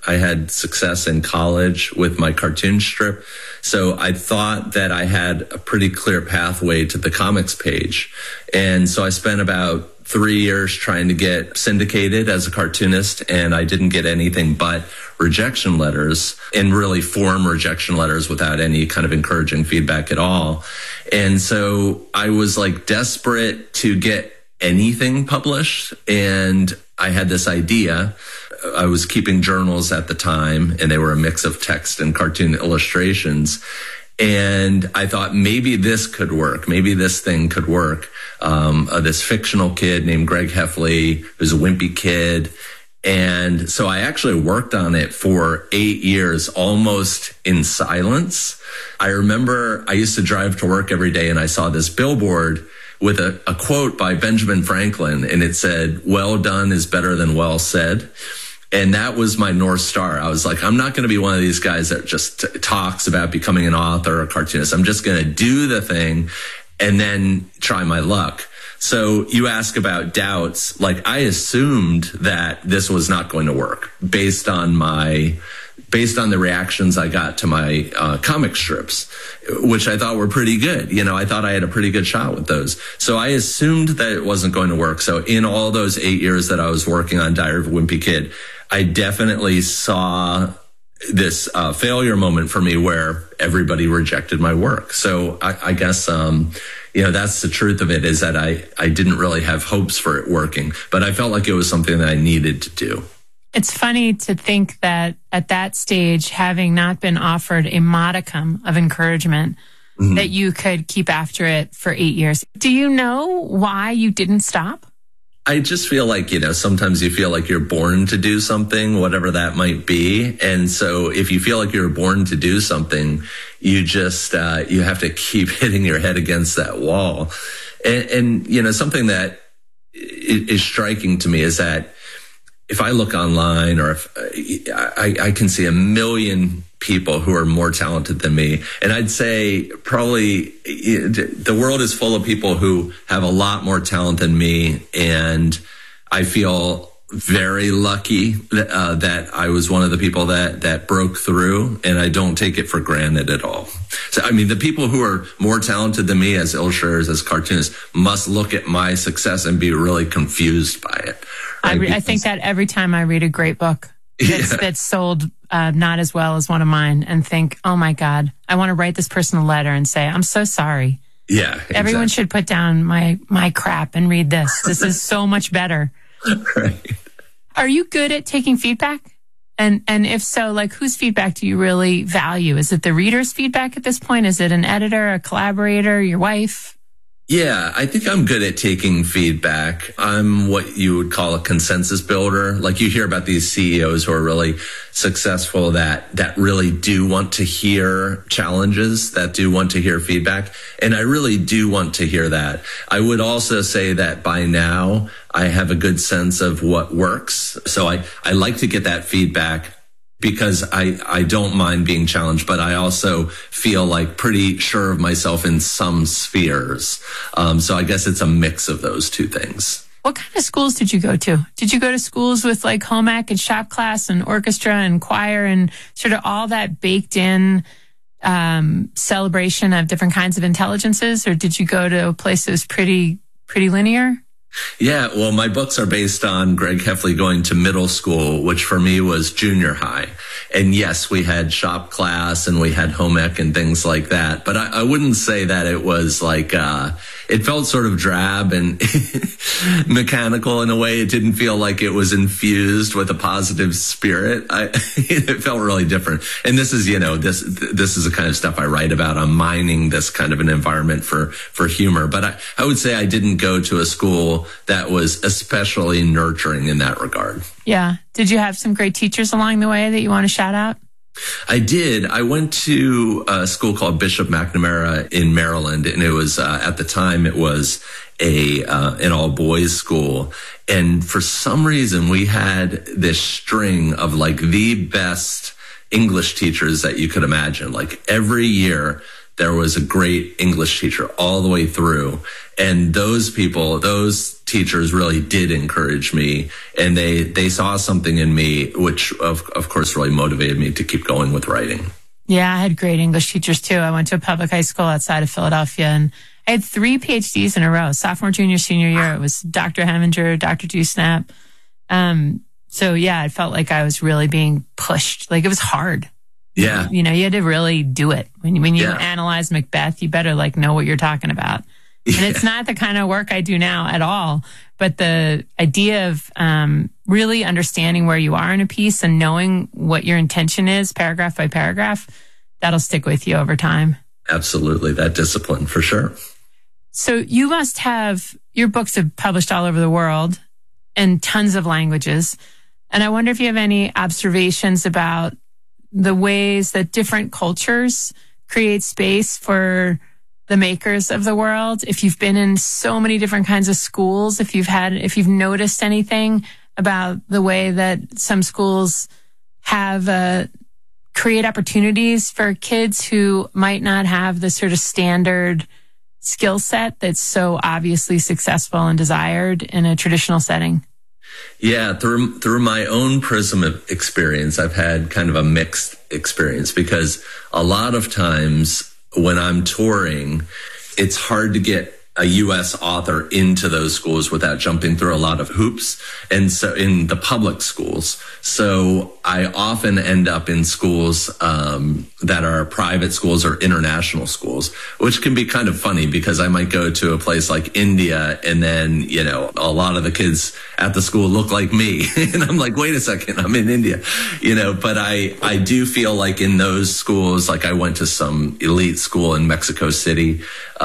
I had success in college with my cartoon strip. So I thought that I had a pretty clear pathway to the comics page. And so I spent about 3 years trying to get syndicated as a cartoonist, and I didn't get anything but rejection letters, and really form rejection letters without any kind of encouraging feedback at all. And so I was like desperate to get anything published, and I had this idea. I was keeping journals at the time, and they were a mix of text and cartoon illustrations. And I thought maybe this could work. Maybe this thing could work. This fictional kid named Greg Heffley, who's a wimpy kid. And so I actually worked on it for 8 years, almost in silence. I remember I used to drive to work every day, and I saw this billboard with a quote by Benjamin Franklin, and it said, "Well done is better than well said." And that was my North Star. I was like, I'm not going to be one of these guys that just talks about becoming an author or a cartoonist. I'm just going to do the thing and then try my luck. So you ask about doubts. Like, I assumed that this was not going to work based on the reactions I got to my comic strips, which I thought were pretty good. You know, I thought I had a pretty good shot with those. So I assumed that it wasn't going to work. So in all those 8 years that I was working on Diary of a Wimpy Kid, I definitely saw this failure moment for me where everybody rejected my work. So I guess, that's the truth of it, is that I didn't really have hopes for it working, but I felt like it was something that I needed to do. It's funny to think that at that stage, having not been offered a modicum of encouragement, that you could keep after it for 8 years. Do you know why you didn't stop? I just feel like, sometimes you feel like you're born to do something, whatever that might be. And so if you feel like you're born to do something, you just, you have to keep hitting your head against that wall. And something that is striking to me is that if I look online, or if I can see a million people who are more talented than me. And I'd say probably the world is full of people who have a lot more talent than me. And I feel very lucky that I was one of the people that broke through, and I don't take it for granted at all. So, I mean, the people who are more talented than me as illustrators, as cartoonists, must look at my success and be really confused by it. Right? I think that every time I read a great book that's sold not as well as one of mine, and think, oh my God, I want to write this person a letter and say, I'm so sorry. Yeah, exactly. Everyone should put down my crap and read this. This is so much better. Right. Are you good at taking feedback? And if so, like, whose feedback do you really value? Is it the reader's feedback at this point? Is it an editor, a collaborator, your wife? Yeah, I think I'm good at taking feedback. I'm what you would call a consensus builder. Like, you hear about these CEOs who are really successful that really do want to hear challenges, that do want to hear feedback. And I really do want to hear that. I would also say that by now I have a good sense of what works. So I like to get that feedback, because I don't mind being challenged, but I also feel like pretty sure of myself in some spheres. So I guess it's a mix of those two things. What kind of schools did you go to? Did you go to schools with like home ec and shop class and orchestra and choir and sort of all that baked in celebration of different kinds of intelligences? Or did you go to a place that was pretty linear? Yeah, well, my books are based on Greg Heffley going to middle school, which for me was junior high. And yes, we had shop class and we had home ec and things like that. But I wouldn't say that it was like, it felt sort of drab and mechanical in a way. It didn't feel like it was infused with a positive spirit. It felt really different. And this is, this is the kind of stuff I write about. I'm mining this kind of an environment for humor. But I would say I didn't go to a school that was especially nurturing in that regard. Yeah. Did you have some great teachers along the way that you want to shout out? I did. I went to a school called Bishop McNamara in Maryland, and it was, at the time, it was an all-boys school. And for some reason, we had this string of like the best English teachers that you could imagine. Like every year, there was a great English teacher all the way through. And those teachers really did encourage me, and they saw something in me, which of course really motivated me to keep going with writing. Yeah, I had great English teachers too. I went to a public high school outside of Philadelphia, and I had 3 PhDs in a row. Sophomore, junior, senior year, it was Dr. Heminger, Dr. Dewsnap. So yeah, it felt like I was really being pushed. Like it was hard. Yeah. You had to really do it. When you analyze Macbeth, you better know what you're talking about. Yeah. And it's not the kind of work I do now at all. But the idea of really understanding where you are in a piece and knowing what your intention is, paragraph by paragraph, that'll stick with you over time. Absolutely. That discipline, for sure. So you must have, your books have published all over the world in tons of languages. And I wonder if you have any observations about the ways that different cultures create space for the makers of the world. If you've been in so many different kinds of schools, if you've noticed anything about the way that some schools have create opportunities for kids who might not have the sort of standard skill set that's so obviously successful and desired in a traditional setting. Yeah, through my own prism of experience, I've had kind of a mixed experience, because a lot of times when I'm touring, it's hard to get a U.S. author into those schools without jumping through a lot of hoops. And so in the public schools, so I often end up in schools that are private schools or international schools, which can be kind of funny, because I might go to a place like India and then, a lot of the kids at the school look like me. And I'm like, wait a second, I'm in India, but I do feel like in those schools, like I went to some elite school in Mexico City,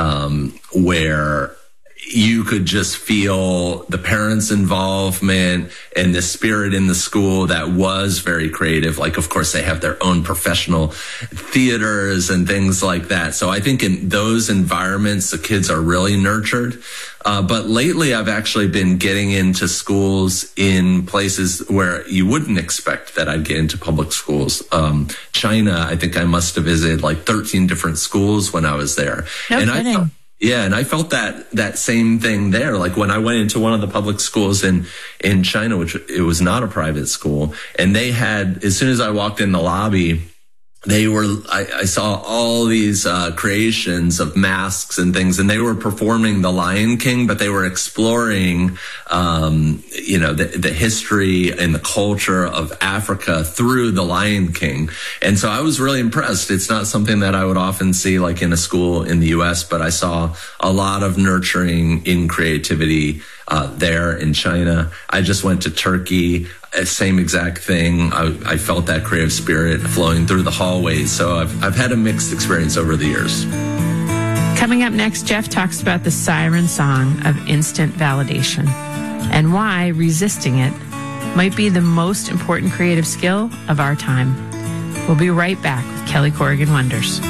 where you could just feel the parents' involvement and the spirit in the school that was very creative. Like, of course, they have their own professional theaters and things like that. So I think in those environments, the kids are really nurtured. But lately, I've actually been getting into schools in places where you wouldn't expect that I'd get into public schools. China, I think I must have visited like 13 different schools when I was there. No kidding. And I felt that same thing there. Like when I went into one of the public schools in China, which it was not a private school, and they had, as soon as I walked in the lobby, I saw all these creations of masks and things, and they were performing The Lion King, but they were exploring, the history and the culture of Africa through The Lion King. And so I was really impressed. It's not something that I would often see like in a school in the U.S., but I saw a lot of nurturing in creativity there in China. I just went to Turkey. Same exact thing. I felt that creative spirit flowing through the hallways. So I've had a mixed experience over the years. Coming up next, Jeff talks about the siren song of instant validation and why resisting it might be the most important creative skill of our time. We'll be right back with Kelly Corrigan Wonders.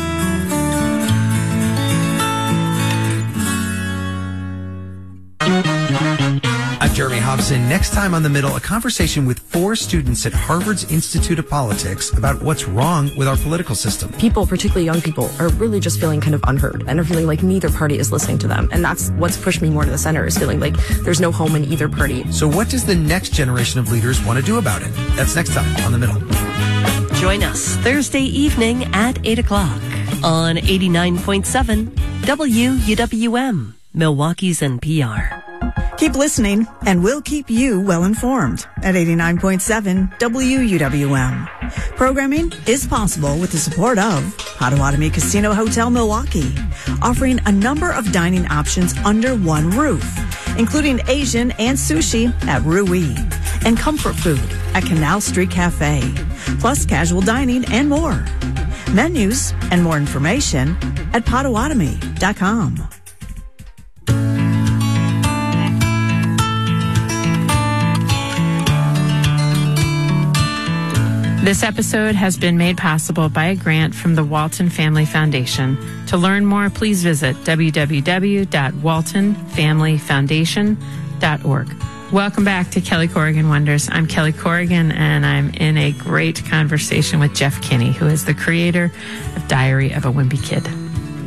I'm Jeremy Hobson. Next time on The Middle, a conversation with 4 students at Harvard's Institute of Politics about what's wrong with our political system. People, particularly young people, are really just feeling kind of unheard and are feeling like neither party is listening to them. And that's what's pushed me more to the center, is feeling like there's no home in either party. So what does the next generation of leaders want to do about it? That's next time on The Middle. Join us Thursday evening at 8 o'clock on 89.7 WUWM, Milwaukee's NPR. Keep listening, and we'll keep you well informed at 89.7 WUWM. Programming is possible with the support of Potawatomi Casino Hotel Milwaukee, offering a number of dining options under one roof, including Asian and sushi at Rui, and comfort food at Canal Street Cafe, plus casual dining and more. Menus and more information at Potawatomi.com. This episode has been made possible by a grant from the Walton Family Foundation. To learn more, please visit www.waltonfamilyfoundation.org. Welcome back to Kelly Corrigan Wonders. I'm Kelly Corrigan, and I'm in a great conversation with Jeff Kinney, who is the creator of Diary of a Wimpy Kid.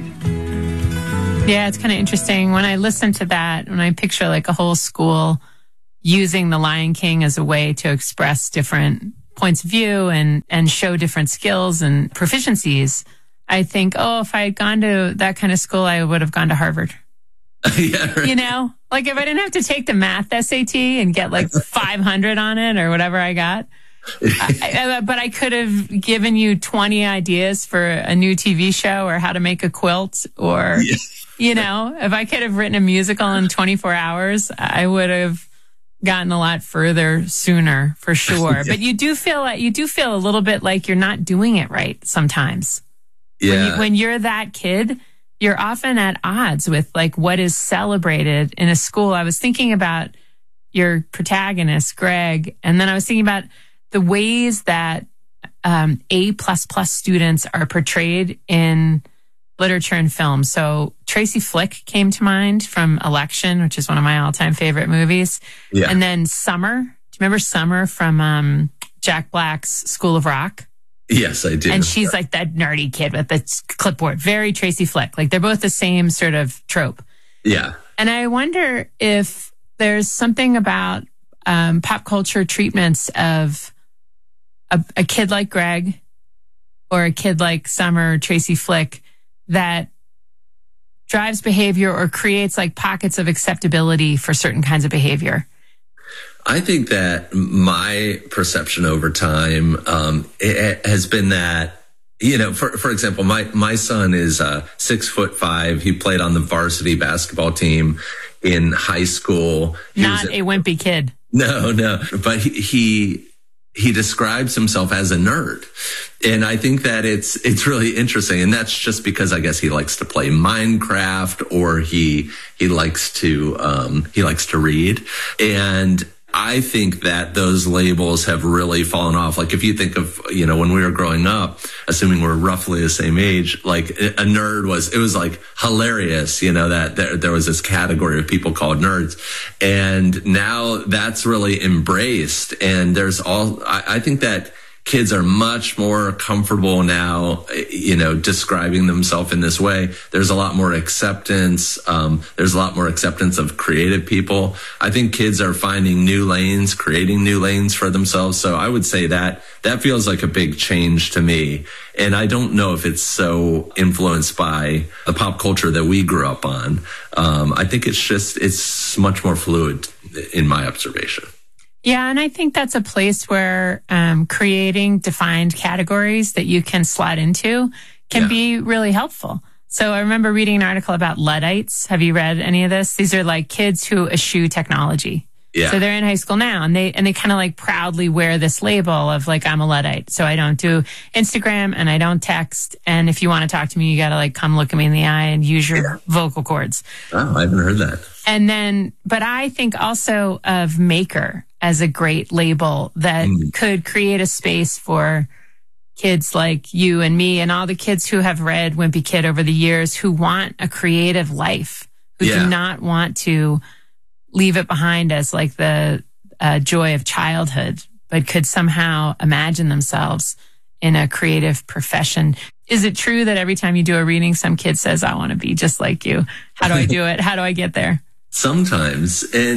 Yeah, it's kind of interesting. When I listen to that, when I picture like a whole school using The Lion King as a way to express different points of view and show different skills and proficiencies, I think, if I had gone to that kind of school, I would have gone to Harvard. Yeah, right. You know, like if I didn't have to take the math SAT and get like 500 on it or whatever I got, but I could have given you 20 ideas for a new TV show or how to make a quilt or, you know, if I could have written a musical in 24 hours, I would have gotten a lot further sooner for sure. But you do feel a little bit like you're not doing it right sometimes. Yeah. When you're that kid, you're often at odds with like what is celebrated in a school. I was thinking about your protagonist, Greg, and then I was thinking about the ways that A++ students are portrayed in literature and film. So Tracy Flick came to mind from Election, which is one of my all-time favorite movies. Yeah. And then Summer. Do you remember Summer from Jack Black's School of Rock? Yes, I do. And she's like that nerdy kid with the clipboard. Very Tracy Flick. Like they're both the same sort of trope. Yeah. And I wonder if there's something about pop culture treatments of a kid like Greg or a kid like Summer or Tracy Flick that drives behavior or creates like pockets of acceptability for certain kinds of behavior. I think that my perception over time it has been that, you know, for example, my son is 6'5". He played on the varsity basketball team in high school. Not a wimpy kid. No, but he describes himself as a nerd. And I think that it's really interesting. And that's just because I guess he likes to play Minecraft or he likes to read. And I think that those labels have really fallen off. Like if you think of, you know, when we were growing up, assuming we're roughly the same age, like a nerd it was like hilarious, you know, that there was this category of people called nerds. And now that's really embraced. And I think that kids are much more comfortable now, you know, describing themselves in this way. There's a lot more acceptance. There's a lot more acceptance of creative people. I think kids are finding new lanes, creating new lanes for themselves. So I would say that feels like a big change to me. And I don't know if it's so influenced by the pop culture that we grew up on. I think it's much more fluid in my observation. Yeah, and I think that's a place where creating defined categories that you can slot into can be really helpful. So I remember reading an article about Luddites. Have you read any of this? These are like kids who eschew technology. Yeah. So they're in high school now and they kind of like proudly wear this label of like, I'm a Luddite. So I don't do Instagram and I don't text. And if you want to talk to me, you got to like come look at me in the eye and use your vocal cords. Oh, I haven't heard that. And then, but I think also of Maker as a great label that could create a space for kids like you and me and all the kids who have read Wimpy Kid over the years who want a creative life, who do not want to leave it behind as like the joy of childhood, but could somehow imagine themselves in a creative profession. Is it true that every time you do a reading, some kid says, I want to be just like you? How do I do it? How do I get there? Sometimes.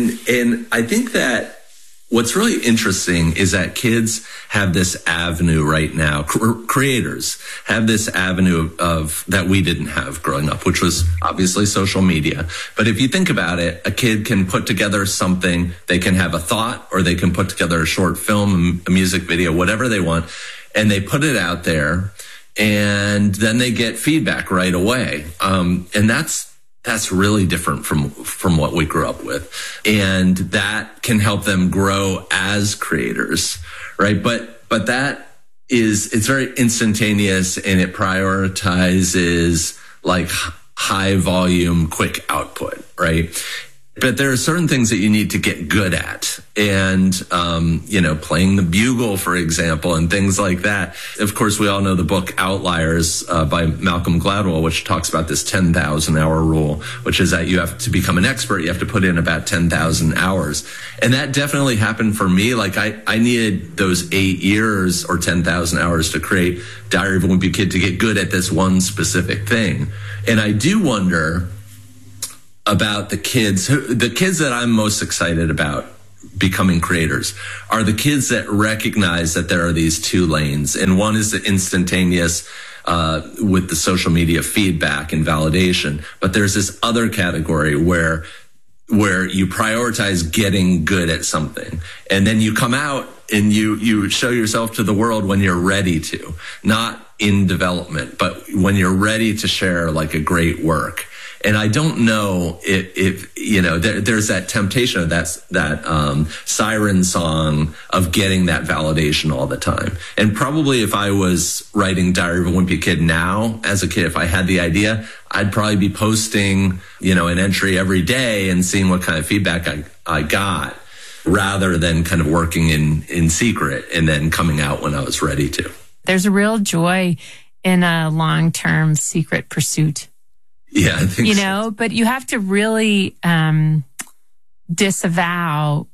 And I think that what's really interesting is that kids have this avenue right now. Creators have this avenue of that we didn't have growing up, which was obviously social media. But if you think about it, a kid can put together something. They can have a thought, or they can put together a short film, a music video, whatever they want, and they put it out there, and then they get feedback right away. And that's really different from what we grew up with. And that can help them grow as creators, right? But it's very instantaneous and it prioritizes like high volume, quick output, right? But there are certain things that you need to get good at. And, you know, playing the bugle, for example, and things like that. Of course, we all know the book Outliers by Malcolm Gladwell, which talks about this 10,000 hour rule, which is that you have to become an expert. You have to put in about 10,000 hours. And that definitely happened for me. Like I needed those 8 years or 10,000 hours to create Diary of a Wimpy Kid to get good at this one specific thing. And I do wonder about the kids that I'm most excited about becoming creators are the kids that recognize that there are these two lanes. And one is the instantaneous, with the social media feedback and validation. But there's this other category where you prioritize getting good at something. And then you come out and you show yourself to the world when you're ready to, not in development, but when you're ready to share like a great work. And I don't know if there's that temptation of that siren song of getting that validation all the time. And probably if I was writing Diary of a Wimpy Kid now, as a kid, if I had the idea, I'd probably be posting, an entry every day and seeing what kind of feedback I got, rather than kind of working in secret and then coming out when I was ready to. There's a real joy in a long-term secret pursuit. Yeah, I think so. But you have to really disavow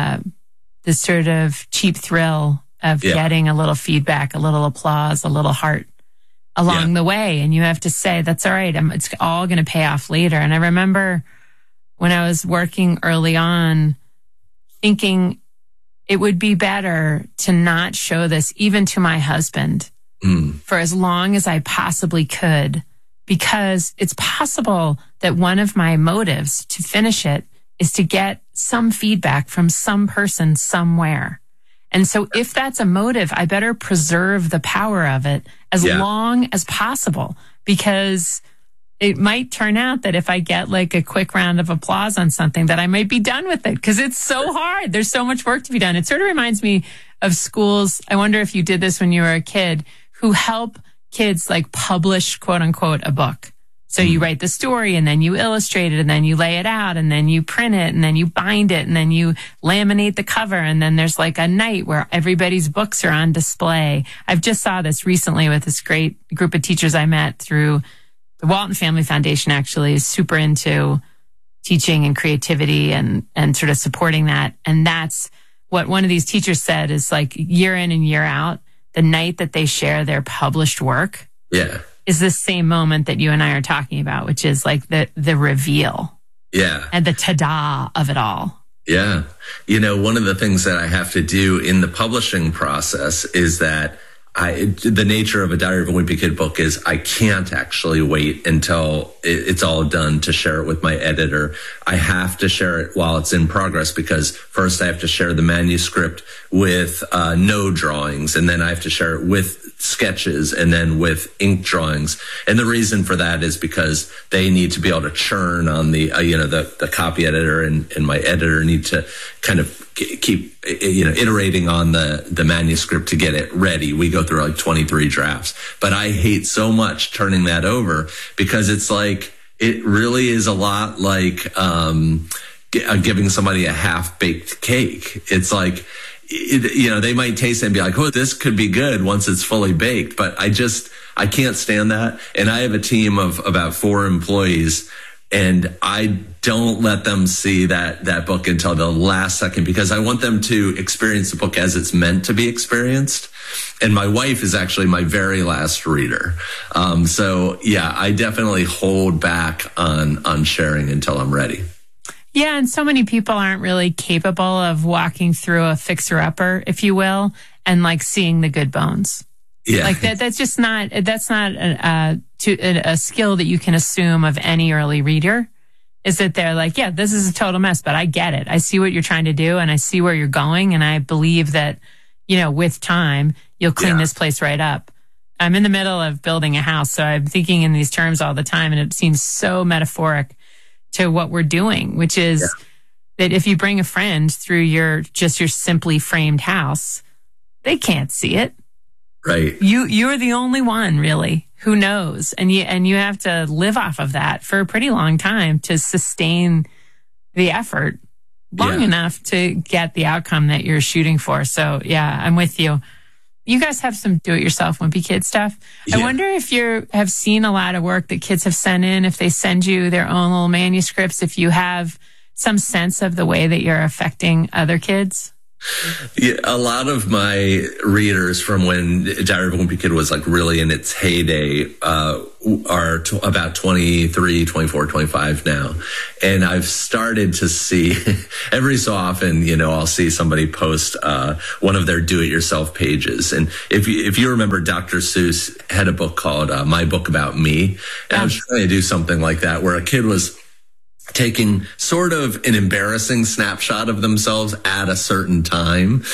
the sort of cheap thrill of getting a little feedback, a little applause, a little heart along the way. And you have to say, that's all right. It's all going to pay off later. And I remember when I was working early on, thinking it would be better to not show this even to my husband for as long as I possibly could, because it's possible that one of my motives to finish it is to get some feedback from some person somewhere. And so if that's a motive, I better preserve the power of it as long as possible, because it might turn out that if I get like a quick round of applause on something, that I might be done with it because it's so hard. There's so much work to be done. It sort of reminds me of schools. I wonder if you did this when you were a kid, who help kids like publish, quote unquote, a book. So you write the story and then you illustrate it and then you lay it out and then you print it and then you bind it and then you laminate the cover. And then there's like a night where everybody's books are on display. I've just saw this recently with this great group of teachers I met through the Walton Family Foundation. Actually is super into teaching and creativity and sort of supporting that. And that's what one of these teachers said is like year in and year out, the night that they share their published work is the same moment that you and I are talking about, which is like the reveal. Yeah. And the ta-da of it all. Yeah. One of the things that I have to do in the publishing process is that the nature of a Diary of a Wimpy Kid book is I can't actually wait until it's all done to share it with my editor. I have to share it while it's in progress, because first I have to share the manuscript with no drawings, and then I have to share it with sketches and then with ink drawings. And the reason for that is because they need to be able to churn on the copy editor and my editor need to kind of keep iterating on the manuscript to get it ready. We go through like 23 drafts, but I hate so much turning that over, because it's like, it really is a lot like giving somebody a half-baked cake. It's like, they might taste it and be like, oh, this could be good once it's fully baked, but I can't stand that. And I have a team of about 4 employees, and I don't let them see that book until the last second, because I want them to experience the book as it's meant to be experienced. And my wife is actually my very last reader. So yeah, I definitely hold back on sharing until I'm ready. Yeah, and so many people aren't really capable of walking through a fixer-upper, if you will, and like seeing the good bones. Yeah, like that's just not. That's not a skill that you can assume of any early reader. Is that they're like, yeah, this is a total mess, but I get it. I see what you're trying to do, and I see where you're going, and I believe that, with time you'll clean this place right up. I'm in the middle of building a house, so I'm thinking in these terms all the time, and it seems so metaphoric to what we're doing, which is that if you bring a friend through your simply framed house, they can't see it. Right. You're the only one really who knows. And you have to live off of that for a pretty long time to sustain the effort long enough to get the outcome that you're shooting for. So yeah, I'm with you. You guys have some do-it-yourself Wimpy Kid stuff. Yeah. I wonder if you have seen a lot of work that kids have sent in, if they send you their own little manuscripts, if you have some sense of the way that you're affecting other kids. Yeah, a lot of my readers from when Diary of a Wimpy Kid was like really in its heyday are about 23, 24, 25 now. And I've started to see every so often, I'll see somebody post one of their do-it-yourself pages. And if you remember, Dr. Seuss had a book called My Book About Me. And I was trying to do something like that where a kid was taking sort of an embarrassing snapshot of themselves at a certain time,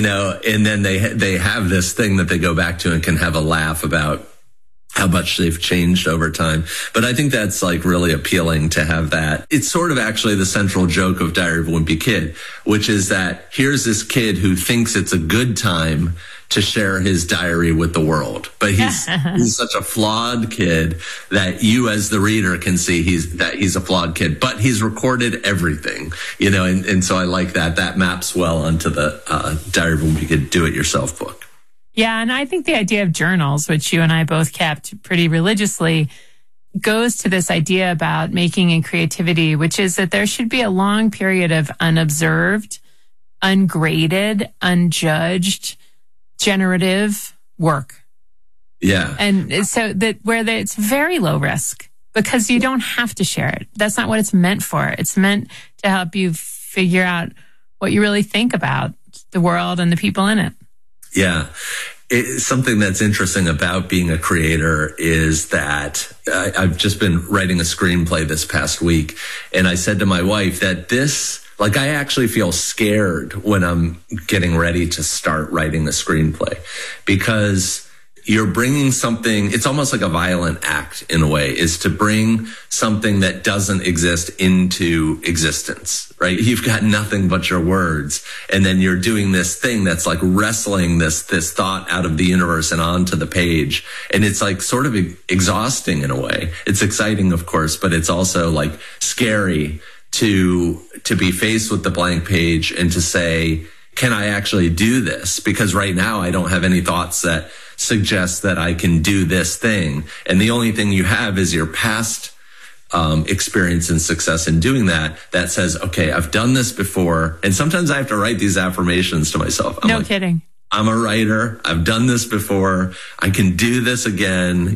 and then they have this thing that they go back to and can have a laugh about how much they've changed over time. But I think that's like really appealing to have that. It's sort of actually the central joke of Diary of a Wimpy Kid, which is that here's this kid who thinks it's a good time to share his diary with the world. But he's such a flawed kid that you as the reader can see he's a flawed kid, but he's recorded everything, and so I like that. That maps well onto the Diary of a Wimpy Kid do-it-yourself book. Yeah, and I think the idea of journals, which you and I both kept pretty religiously, goes to this idea about making and creativity, which is that there should be a long period of unobserved, ungraded, unjudged, generative work. Yeah. And so it's very low risk because you don't have to share it. That's not what it's meant for. It's meant to help you figure out what you really think about the world and the people in it. Yeah. Something that's interesting about being a creator is that I've just been writing a screenplay this past week, and I said to my wife that I actually feel scared when I'm getting ready to start writing a screenplay because you're bringing something, it's almost like a violent act in a way, is to bring something that doesn't exist into existence, right? You've got nothing but your words. And then you're doing this thing that's like wrestling this thought out of the universe and onto the page. And it's like sort of exhausting in a way. It's exciting, of course, but it's also like scary to be faced with the blank page and to say, can I actually do this? Because right now I don't have any thoughts that suggest that I can do this thing. And the only thing you have is your past experience and success in doing that says, okay, I've done this before. And sometimes I have to write these affirmations to myself. No kidding. I'm a writer. I've done this before. I can do this again,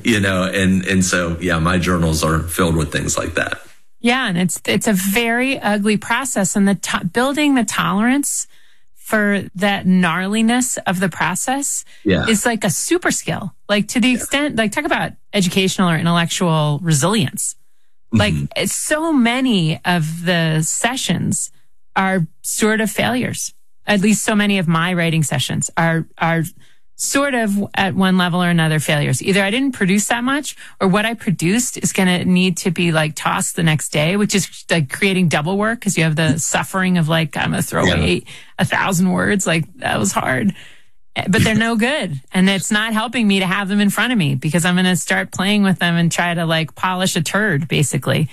and so, yeah, my journals are filled with things like that. Yeah. And it's a very ugly process, and building the tolerance for that gnarliness of the process is like a super skill. Like to the extent, like talk about educational or intellectual resilience. Like so many of the sessions are sort of failures. At least so many of my writing sessions are sort of at one level or another failures. Either I didn't produce that much, or what I produced is going to need to be like tossed the next day, which is like creating double work because you have the suffering of like, I'm going to throw away 1,000 words. Like that was hard, but they're no good. And it's not helping me to have them in front of me because I'm going to start playing with them and try to like polish a turd basically.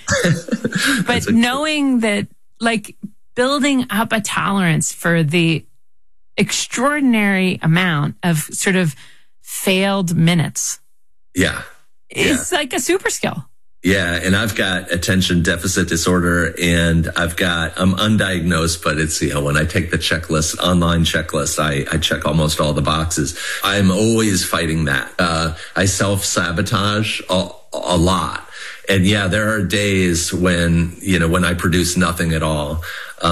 But knowing that, like building up a tolerance for the extraordinary amount of sort of failed minutes. Yeah. It's like a super skill. Yeah. And I've got attention deficit disorder, and I'm undiagnosed, but it's, when I take the online checklist, I check almost all the boxes. I'm always fighting that. I self-sabotage a lot. And yeah, there are days when I produce nothing at all.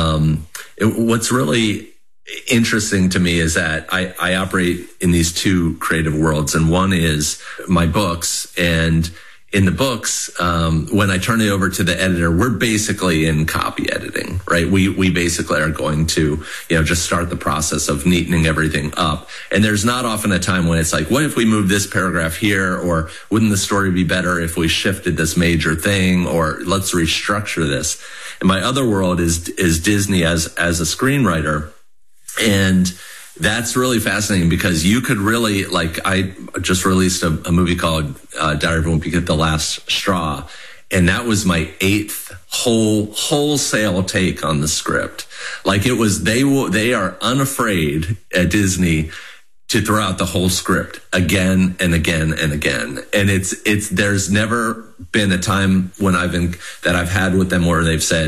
What's really interesting to me is that I operate in these two creative worlds, and one is my books. And in the books, when I turn it over to the editor, we're basically in copy editing, right? We basically are going to, just start the process of neatening everything up. And there's not often a time when it's like, what if we move this paragraph here? Or wouldn't the story be better if we shifted this major thing? Or let's restructure this. And my other world is Disney as a screenwriter. And that's really fascinating because you could really, like, I just released a movie called Diary of a Wimpy Kid: The Last Straw. And that was my 8th wholesale take on the script. Like it was, they are unafraid at Disney to throw out the whole script again and again and again. And there's never been a time when I've had with them where they've said,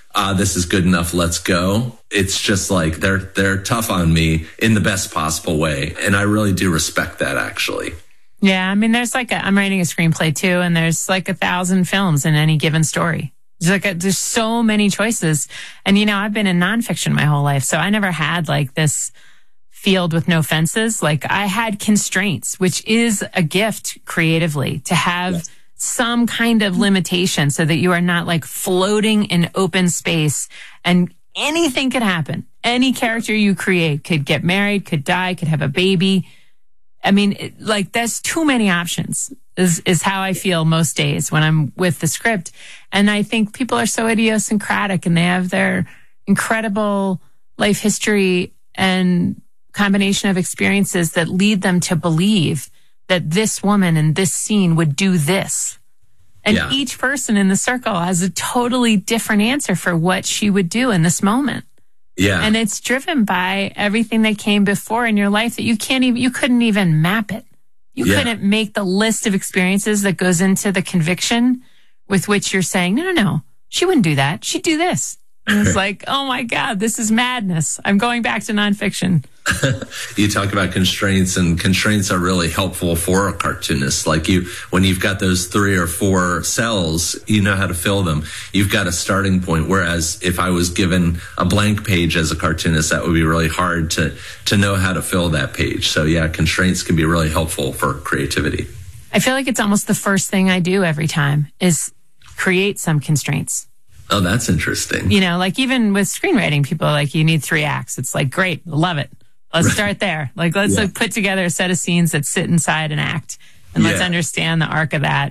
this is good enough, let's go. It's just like they're tough on me in the best possible way. And I really do respect that, actually. Yeah, I mean, there's I'm writing a screenplay too, and there's 1,000 films in any given story. There's so many choices. And, I've been in nonfiction my whole life, so I never had this field with no fences. I had constraints, which is a gift creatively, to have some kind of limitation so that you are not floating in open space and anything could happen. Any character you create could get married, could die, could have a baby. I mean, there's too many options is how I feel most days when I'm with the script. And I think people are so idiosyncratic and they have their incredible life history and combination of experiences that lead them to believe that this woman in this scene would do this. And each person in the circle has a totally different answer for what she would do in this moment. Yeah. And it's driven by everything that came before in your life that you couldn't even map it. You couldn't make the list of experiences that goes into the conviction with which you're saying, no, she wouldn't do that. She'd do this. And it's oh my God, this is madness. I'm going back to nonfiction. You talk about constraints, and constraints are really helpful for a cartoonist. When you've got those 3 or 4 cells, you know how to fill them. You've got a starting point. Whereas if I was given a blank page as a cartoonist, that would be really hard to know how to fill that page. So constraints can be really helpful for creativity. I feel like it's almost the first thing I do every time is create some constraints. Oh, that's interesting. Even with screenwriting, people are you need 3 acts. It's great. Love it. Let's start there. Let's put together a set of scenes that sit inside an act and let's understand the arc of that,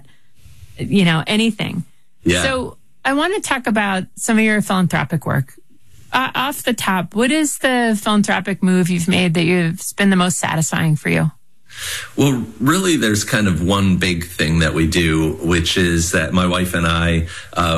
anything. Yeah. So I want to talk about some of your philanthropic work. Off the top, what is the philanthropic move you've made that has been the most satisfying for you? Well, really, there's kind of one big thing that we do, which is that my wife and I,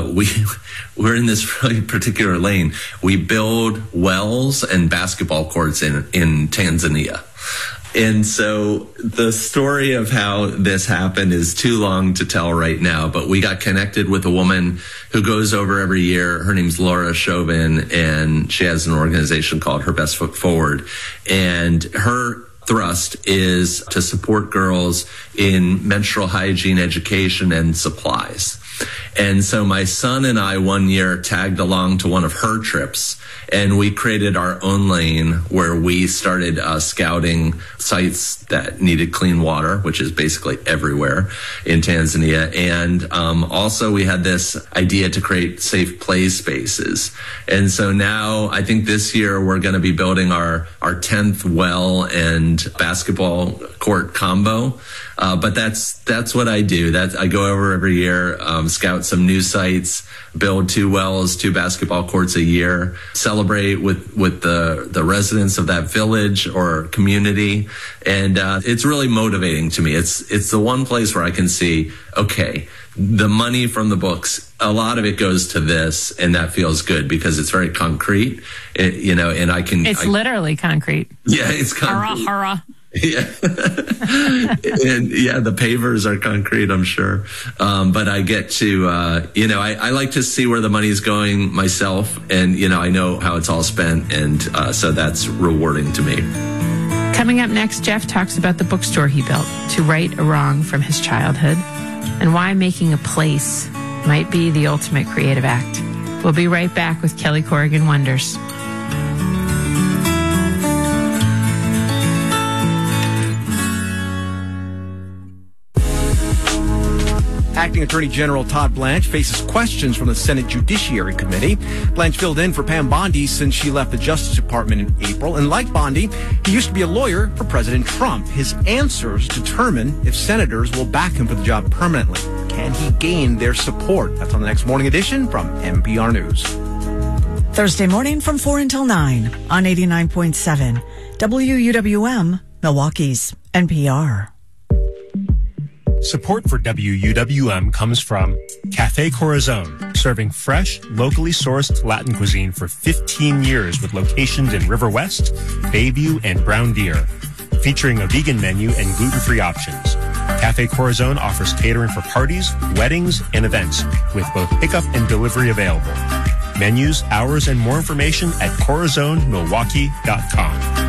we're in this really particular lane. We build wells and basketball courts in Tanzania. And so the story of how this happened is too long to tell right now, but we got connected with a woman who goes over every year. Her name's Laura Chauvin, and she has an organization called Her Best Foot Forward. And her thrust is to support girls in menstrual hygiene education and supplies. And so my son and I one year tagged along to one of her trips, and we created our own lane where we started scouting sites that needed clean water, which is basically everywhere in Tanzania. And also we had this idea to create safe play spaces. And so now I think this year we're going to be building our 10th well and basketball court combo. But that's what I do. I go over every year, scout some new sites, build 2 wells, 2 basketball courts a year, celebrate with the residents of that village or community. And it's really motivating to me. It's the one place where I can see, okay, the money from the books, a lot of it goes to this, and that feels good because it's very concrete, and I can... It's literally concrete. Yeah, it's concrete. Hurrah. Yeah. And the pavers are concrete, I'm sure. But I get to, I like to see where the money's going myself, and, I know how it's all spent. And so that's rewarding to me. Coming up next, Jeff talks about the bookstore he built to right a wrong from his childhood and why making a place might be the ultimate creative act. We'll be right back with Kelly Corrigan Wonders. Acting Attorney General Todd Blanche faces questions from the Senate Judiciary Committee. Blanche filled in for Pam Bondi since she left the Justice Department in April. And like Bondi, he used to be a lawyer for President Trump. His answers determine if senators will back him for the job permanently. Can he gain their support? That's on the next Morning Edition from NPR News. Thursday morning from 4 until 9 on 89.7 WUWM, Milwaukee's NPR. Support for WUWM comes from Café Corazon, serving fresh, locally sourced Latin cuisine for 15 years with locations in River West, Bayview, and Brown Deer. Featuring a vegan menu and gluten-free options. Café Corazon offers catering for parties, weddings, and events with both pickup and delivery available. Menus, hours, and more information at CorazoneMilwaukee.com.